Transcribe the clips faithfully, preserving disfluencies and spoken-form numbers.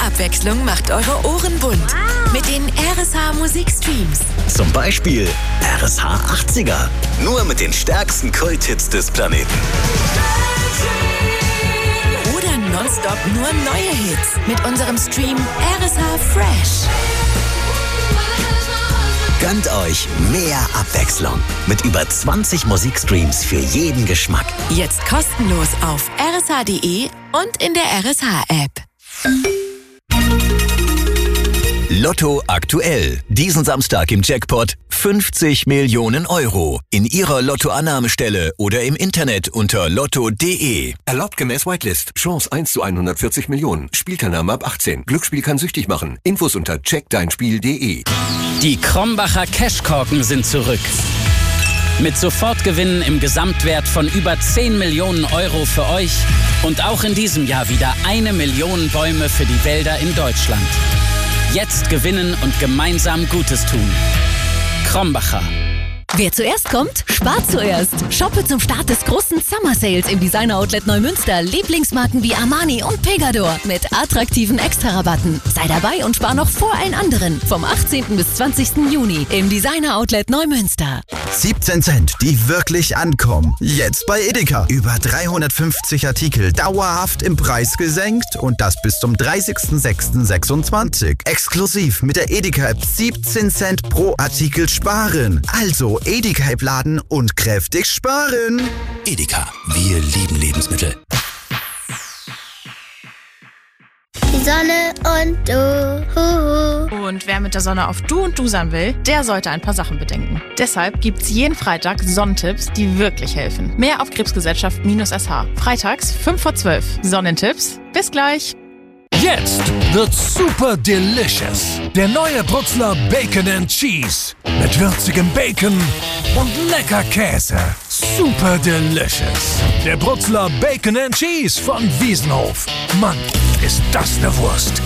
Abwechslung macht eure Ohren bunt. Mit den R S H Musikstreams. Zum Beispiel R S H achtziger. Nur mit den stärksten Kulthits des Planeten. Oder nonstop nur neue Hits mit unserem Stream R S H Fresh. Gönnt euch mehr Abwechslung mit über zwanzig Musikstreams für jeden Geschmack. Jetzt kostenlos auf r s h punkt d e und in der R S H-App. Lotto aktuell. Diesen Samstag im Jackpot fünfzig Millionen Euro. In Ihrer Lottoannahmestelle oder im Internet unter lotto punkt d e. Erlaubt gemäß Whitelist. Chance eins zu hundertvierzig Millionen. Spielteilnahme ab achtzehn. Glücksspiel kann süchtig machen. Infos unter check dein spiel punkt d e. Die Krombacher Cashkorken sind zurück. Mit Sofortgewinnen im Gesamtwert von über zehn Millionen Euro für euch und auch in diesem Jahr wieder eine Million Bäume für die Wälder in Deutschland. Jetzt gewinnen und gemeinsam Gutes tun. Krombacher. Wer zuerst kommt, spart zuerst. Shoppe zum Start des großen Summer Sales im Designer Outlet Neumünster Lieblingsmarken wie Armani und Pegador mit attraktiven Extrarabatten. Sei dabei und spar noch vor allen anderen. Vom achtzehnten bis zwanzigsten Juni im Designer Outlet Neumünster. siebzehn Cent, die wirklich ankommen. Jetzt bei Edeka. Über dreihundertfünfzig Artikel dauerhaft im Preis gesenkt und das bis zum dreißigsten sechsten sechsundzwanzig. Exklusiv mit der Edeka-App siebzehn Cent pro Artikel sparen. Also Edeka-App laden und kräftig sparen. Edeka, wir lieben Lebensmittel. Die Sonne und du. Huhu. Und wer mit der Sonne auf Du und Dusern will, der sollte ein paar Sachen bedenken. Deshalb gibt's jeden Freitag Sonnentipps, die wirklich helfen. Mehr auf Krebsgesellschaft-S H. Freitags fünf vor zwölf. Sonnentipps. Bis gleich. Jetzt wird's super delicious. Der neue Brutzler Bacon and Cheese. Mit würzigem Bacon und lecker Käse. Super delicious. Der Brutzler Bacon and Cheese von Wiesenhof. Mann, ist das eine Wurst.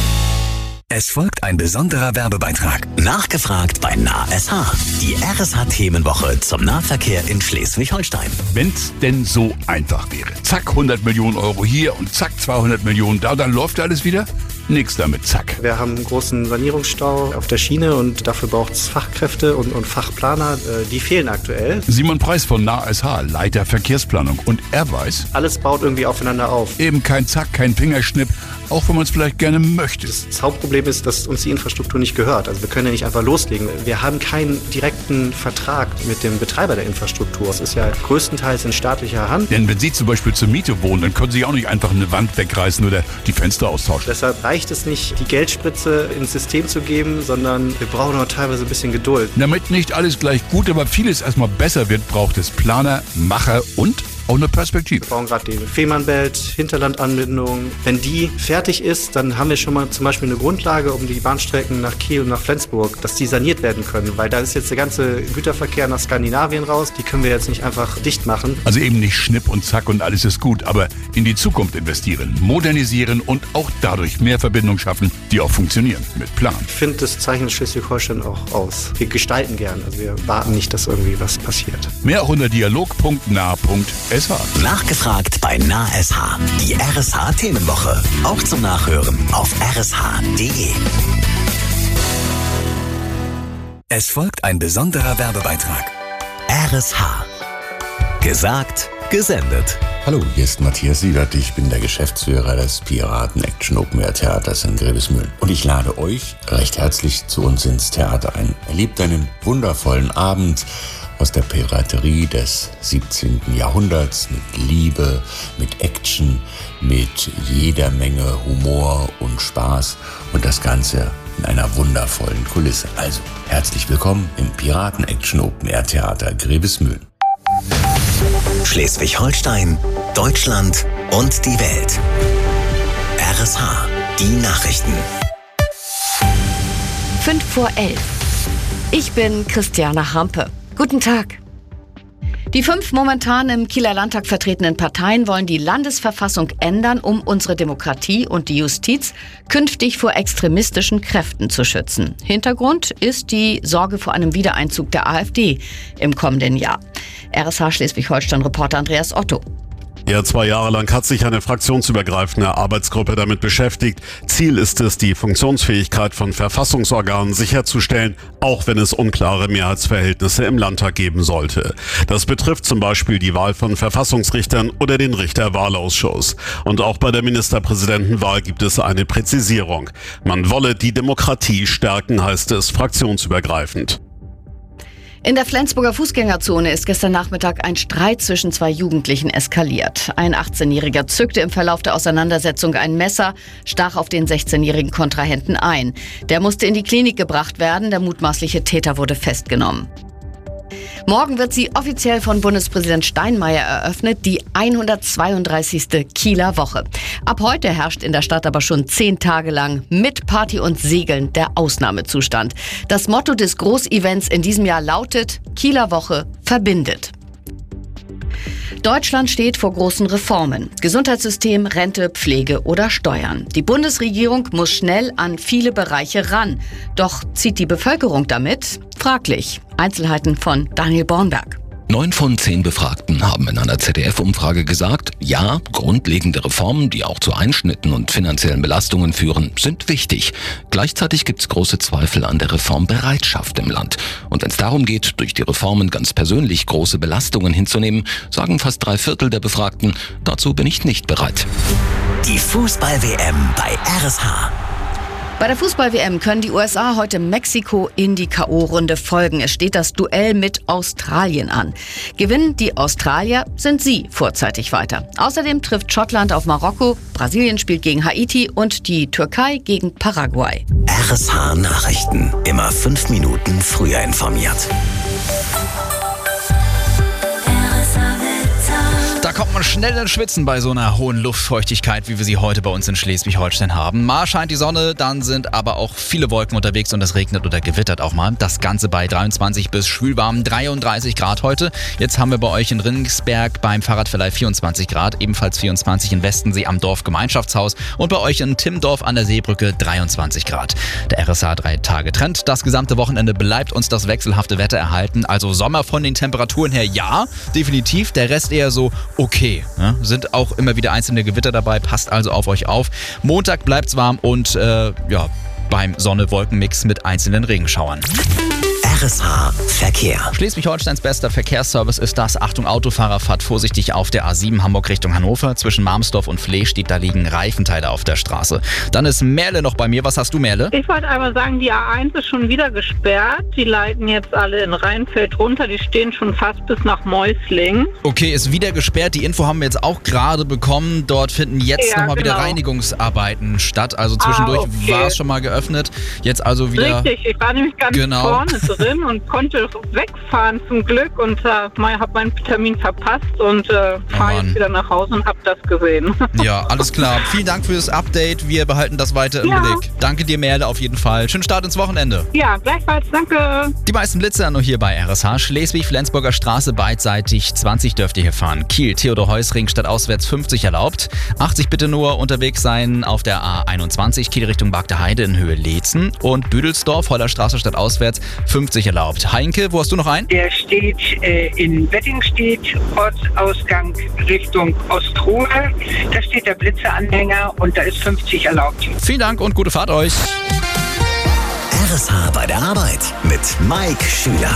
Es folgt ein besonderer Werbebeitrag. Nachgefragt bei NahSH. Die R S H-Themenwoche zum Nahverkehr in Schleswig-Holstein. Wenn's denn so einfach wäre. Zack, hundert Millionen Euro hier und zack, zweihundert Millionen da, dann läuft alles wieder. Nix damit, zack. Wir haben einen großen Sanierungsstau auf der Schiene und dafür braucht es Fachkräfte und, und Fachplaner. Die fehlen aktuell. Simon Preis von NahSH, Leiter Verkehrsplanung. Und er weiß, alles baut irgendwie aufeinander auf. Eben kein Zack, kein Fingerschnipp, auch wenn man es vielleicht gerne möchte. Das Hauptproblem ist, dass uns die Infrastruktur nicht gehört. Also wir können ja nicht einfach loslegen. Wir haben keinen direkten Vertrag mit dem Betreiber der Infrastruktur. Es ist ja größtenteils in staatlicher Hand. Denn wenn Sie zum Beispiel zur Miete wohnen, dann können Sie auch nicht einfach eine Wand wegreißen oder die Fenster austauschen. Deshalb reicht es nicht, die Geldspritze ins System zu geben, sondern wir brauchen auch teilweise ein bisschen Geduld. Damit nicht alles gleich gut, aber vieles erstmal besser wird, braucht es Planer, Macher und auch eine Perspektive. Wir brauchen gerade die Fehmarnbelt, Hinterlandanbindung. Wenn die fertig ist, dann haben wir schon mal zum Beispiel eine Grundlage, um die Bahnstrecken nach Kiel und nach Flensburg, dass die saniert werden können. Weil da ist jetzt der ganze Güterverkehr nach Skandinavien raus. Die können wir jetzt nicht einfach dicht machen. Also eben nicht Schnipp und Zack und alles ist gut, aber in die Zukunft investieren, modernisieren und auch dadurch mehr Verbindungen schaffen, die auch funktionieren. Mit Plan. Ich finde, das zeichnet Schleswig-Holstein auch aus. Wir gestalten gern. Also wir warten nicht, dass irgendwie was passiert. Mehr auch unter dialog punkt nah punkt s h. Nachgefragt bei NahSH. Die R S H-Themenwoche. Auch zum Nachhören auf r s h punkt d e. Es folgt ein besonderer Werbebeitrag. R S H. Gesagt, gesendet. Hallo, hier ist Matthias Siebert. Ich bin der Geschäftsführer des Piraten Action Open Air Theaters in Grevesmühlen. Und ich lade euch recht herzlich zu uns ins Theater ein. Erlebt einen wundervollen Abend aus der Piraterie des siebzehnten Jahrhunderts mit Liebe, mit Action, mit jeder Menge Humor und Spaß und das Ganze in einer wundervollen Kulisse. Also, herzlich willkommen im Piraten Action Open Air Theater Grevesmühlen. Schleswig-Holstein, Deutschland und die Welt. R S H, die Nachrichten. Fünf vor elf. Ich bin Christiane Hampe. Guten Tag. Die fünf momentan im Kieler Landtag vertretenen Parteien wollen die Landesverfassung ändern, um unsere Demokratie und die Justiz künftig vor extremistischen Kräften zu schützen. Hintergrund ist die Sorge vor einem Wiedereinzug der AfD im kommenden Jahr. R S H Schleswig-Holstein-Reporter Andreas Otto. Ja, zwei Jahre lang hat sich eine fraktionsübergreifende Arbeitsgruppe damit beschäftigt. Ziel ist es, die Funktionsfähigkeit von Verfassungsorganen sicherzustellen, auch wenn es unklare Mehrheitsverhältnisse im Landtag geben sollte. Das betrifft zum Beispiel die Wahl von Verfassungsrichtern oder den Richterwahlausschuss. Und auch bei der Ministerpräsidentenwahl gibt es eine Präzisierung. Man wolle die Demokratie stärken, heißt es fraktionsübergreifend. In der Flensburger Fußgängerzone ist gestern Nachmittag ein Streit zwischen zwei Jugendlichen eskaliert. Ein achtzehnjähriger zückte im Verlauf der Auseinandersetzung ein Messer, stach auf den sechzehnjährigen Kontrahenten ein. Der musste in die Klinik gebracht werden, der mutmaßliche Täter wurde festgenommen. Morgen wird sie offiziell von Bundespräsident Steinmeier eröffnet, die hundertzweiunddreißigste Kieler Woche. Ab heute herrscht in der Stadt aber schon zehn Tage lang mit Party und Segeln der Ausnahmezustand. Das Motto des Großevents in diesem Jahr lautet: Kieler Woche verbindet. Deutschland steht vor großen Reformen. Gesundheitssystem, Rente, Pflege oder Steuern. Die Bundesregierung muss schnell an viele Bereiche ran. Doch zieht die Bevölkerung damit? Fraglich. Einzelheiten von Daniel Bornberg. Neun von zehn Befragten haben in einer Z D F-Umfrage gesagt, ja, grundlegende Reformen, die auch zu Einschnitten und finanziellen Belastungen führen, sind wichtig. Gleichzeitig gibt es große Zweifel an der Reformbereitschaft im Land. Und wenn es darum geht, durch die Reformen ganz persönlich große Belastungen hinzunehmen, sagen fast drei Viertel der Befragten, dazu bin ich nicht bereit. Die Fußball-W M bei R S H. Bei der Fußball-W M können die U S A heute Mexiko in die K O-Runde folgen. Es steht das Duell mit Australien an. Gewinnen die Australier, sind sie vorzeitig weiter. Außerdem trifft Schottland auf Marokko, Brasilien spielt gegen Haiti und die Türkei gegen Paraguay. R S H Nachrichten. Immer fünf Minuten früher informiert. Da kommt man schnell ins Schwitzen bei so einer hohen Luftfeuchtigkeit, wie wir sie heute bei uns in Schleswig-Holstein haben. Mal scheint die Sonne, dann sind aber auch viele Wolken unterwegs und es regnet oder gewittert auch mal. Das Ganze bei dreiundzwanzig bis schwülwarm dreiunddreißig Grad heute. Jetzt haben wir bei euch in Ringsberg beim Fahrradverleih vierundzwanzig Grad, ebenfalls vierundzwanzig in Westensee am Dorfgemeinschaftshaus und bei euch in Timmendorf an der Seebrücke dreiundzwanzig Grad. Der R S H drei Tage Trend. Das gesamte Wochenende bleibt uns das wechselhafte Wetter erhalten. Also Sommer von den Temperaturen her, ja, definitiv. Der Rest eher so okay. Ne? Sind auch immer wieder einzelne Gewitter dabei, passt also auf euch auf. Montag bleibt's warm und äh, ja, beim Sonne-Wolken-Mix mit einzelnen Regenschauern. R S H Verkehr. Schleswig-Holsteins bester Verkehrsservice ist das. Achtung Autofahrer, fahrt vorsichtig auf der A sieben Hamburg Richtung Hannover. Zwischen Marmsdorf und Flehstedt, da liegen Reifenteile auf der Straße. Dann ist Merle noch bei mir. Was hast du, Merle? Ich wollte einmal sagen, die A eins ist schon wieder gesperrt. Die leiten jetzt alle in Rheinfeld runter. Die stehen schon fast bis nach Mäusling. Okay, ist wieder gesperrt. Die Info haben wir jetzt auch gerade bekommen. Dort finden jetzt ja, nochmal genau. wieder Reinigungsarbeiten statt. Also zwischendurch ah, okay. war es schon mal geöffnet. Jetzt also wieder... Richtig, ich war nämlich ganz genau. vorne drin und konnte wegfahren zum Glück und äh, habe meinen Termin verpasst und äh, fahre oh jetzt wieder nach Hause und habe das gesehen. Ja, alles klar. Vielen Dank für das Update. Wir behalten das weiter im ja. Blick. Danke dir, Merle, auf jeden Fall. Schönen Start ins Wochenende. Ja, gleichfalls. Danke. Die meisten Blitzer nur hier bei R S H. Schleswig-Flensburger Straße beidseitig zwanzig dürft ihr hier fahren. Kiel, Theodor-Heuss-Ring stadtauswärts fünfzig erlaubt. achtzig bitte nur unterwegs sein auf der A einundzwanzig Kiel Richtung Bagdeheide in Höhe Leetzen. Und Büdelsdorf, Hollerstraße stadtauswärts fünfzig erlaubt. Heinke, wo hast du noch einen? Der steht äh, in Wettingstedt, Ortsausgang Richtung Ostrohe. Da steht der Blitzeranhänger und da ist fünfzig erlaubt. Vielen Dank und gute Fahrt euch. R S H bei der Arbeit mit Mike Schüler.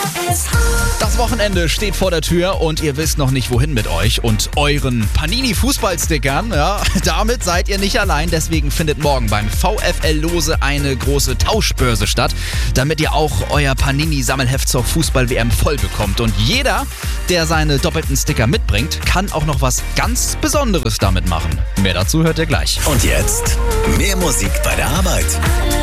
Das Wochenende steht vor der Tür und ihr wisst noch nicht, wohin mit euch und euren Panini-Fußballstickern. Ja, damit seid ihr nicht allein. Deswegen findet morgen beim VfL Lose eine große Tauschbörse statt, damit ihr auch euer Panini-Sammelheft zur Fußball-W M voll bekommt. Und jeder, der seine doppelten Sticker mitbringt, kann auch noch was ganz Besonderes damit machen. Mehr dazu hört ihr gleich. Und jetzt mehr Musik bei der Arbeit.